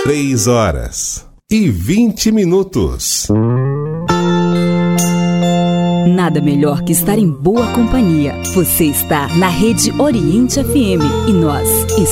3h20. Nada melhor que estar em boa companhia. Você está na Rede Oriente FM e nós